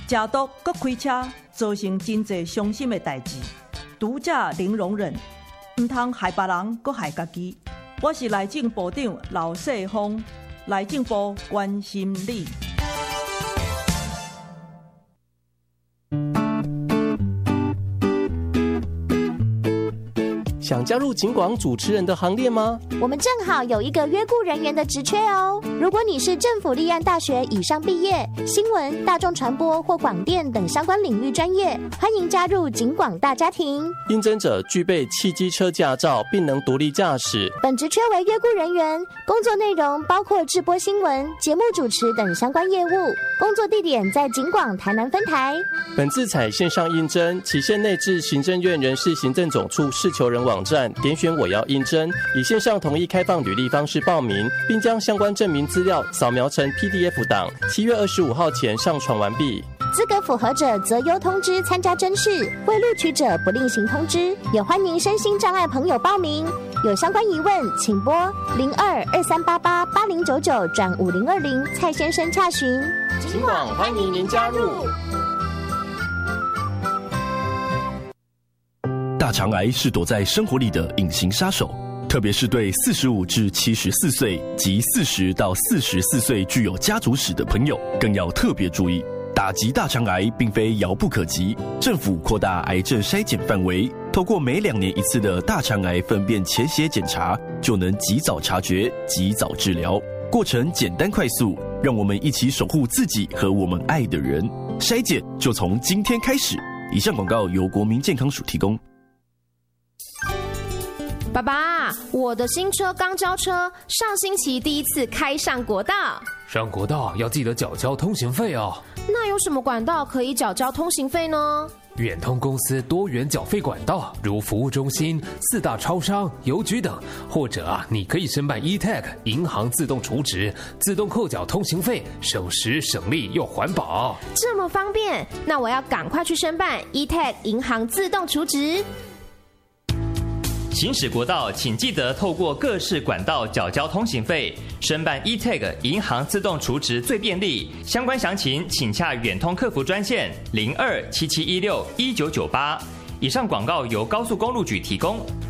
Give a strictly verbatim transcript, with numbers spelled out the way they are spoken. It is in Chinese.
食毒搁开车，造成真侪伤心的代志。毒驾零容忍，唔通害别人，搁害家己。我是内政部长刘世峰，内政部关心你。 想加入警广主持人的行列吗？ 我们正好有一个约雇人员的职缺哦。如果你是政府立案大学以上毕业，新闻、大众传播或广电等相关领域专业，欢迎加入警广大家庭。 应征者具备汽机车驾照，并能独立驾驶。 本职缺为约雇人员，工作内容包括制播新闻、节目主持等相关业务。工作地点在警广台南分台。 本次采线上应征，期限内至行政院人事行政总处事求人网站点选我要应征，以线上统一开放履历方式报名，并将相关证明资料扫描成 P D F 档，七月二十五号前上传完毕。 资格符合者择优通知参加甄试，未录取者不另行通知。也欢迎身心障碍朋友报名。有相关疑问，请拨零二二三八八八零九九转五零二零蔡先生洽询。 警广欢迎您加入。 大肠癌是躲在生活里的隐形杀手，特别是对四十五至七十四岁及四十到四十四岁具有家族史的朋友，更要特别注意。打击大肠癌并非遥不可及，政府扩大癌症筛检范围，透过每两年一次的大肠癌粪便潜血检查，就能及早察觉、及早治疗，过程简单快速。让我们一起守护自己和我们爱的人。筛检就从今天开始。以上广告由国民健康署提供。 爸爸，我的新车刚交车，上星期第一次开上国道。 上国道要记得缴交通行费哦。 那有什么管道可以缴交通行费呢？ 远通公司多元缴费管道，如服务中心、四大超商、邮局等，或者啊，你可以申办 E T A G 银行自动储值，自动扣缴通行费，省时省力又环保。 这么方便，那我要赶快去申办 E T A G 银行自动储值。 行驶国道，请记得透过各式管道缴交通行费，申办 E T A G 银行自动储值最便利。相关详情请洽远通客服专线零二七七一六一九九八。以上广告由高速公路局提供。